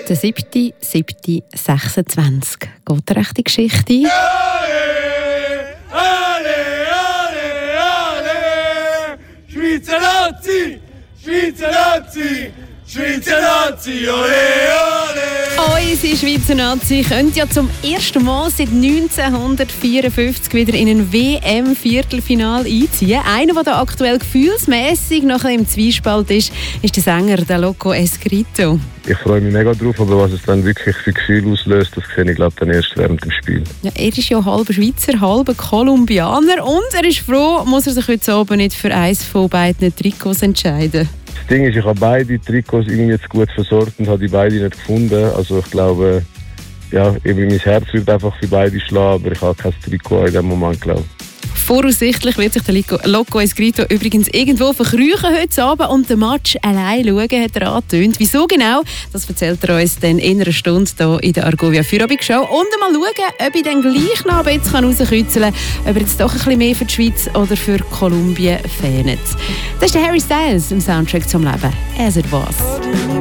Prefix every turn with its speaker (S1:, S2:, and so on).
S1: Der 7.7.26. Geht eine rechte Geschichte ein?
S2: Schweizer Nazi! Schweizer Nazi! Schweizer Nazi! Ole, ole!
S1: Unsere Schweizer Nazi könnte ja zum ersten Mal seit 1954 wieder in ein WM-Viertelfinal einziehen. Einer, der aktuell gefühlsmässig noch im Zwiespalt ist der Sänger der Loco Escrito.
S3: Ich freue mich mega drauf, aber was es dann wirklich für Gefühle auslöst, das sehe ich glaube dann erst während dem Spiel.
S1: Ja, er ist ja halber Schweizer, halber Kolumbianer und er ist froh, muss er sich heute Abend nicht für eins von beiden Trikots entscheiden.
S3: Das Ding ist, ich habe beide Trikots irgendwie jetzt gut versorgt und habe die beide nicht gefunden. Also ich glaube, ja, eben mein Herz wird einfach für beide schlagen, aber ich habe kein Trikot in dem Moment, glaube ich.
S1: Voraussichtlich wird sich der Loco Escrito übrigens irgendwo verkrüchen heute Abend und den Match allein schauen, hat er angetönt. Wieso genau, das erzählt er uns dann in einer Stunde hier in der Argovia Feierabend-Show. Und mal schauen, ob ich dann gleich noch jetzt rauskitzeln kann, ob er jetzt doch ein bisschen mehr für die Schweiz oder für Kolumbien fähnet. Das ist der Harry Styles im Soundtrack zum Leben. As It Was.